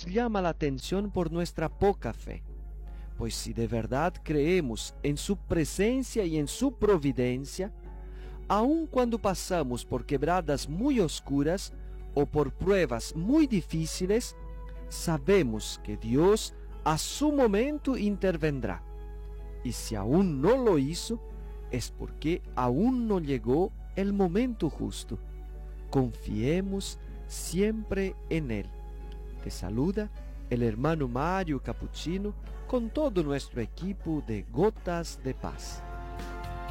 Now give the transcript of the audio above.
llama la atención por nuestra poca fe. Pues si de verdad creemos en su presencia y en su providencia, aun cuando pasamos por quebradas muy oscuras o por pruebas muy difíciles, sabemos que Dios a su momento intervendrá. Y si aún no lo hizo, es porque aún no llegó el momento justo. Confiemos siempre en Él. Te saluda el hermano Mario Capuchino con todo nuestro equipo de Gotas de Paz.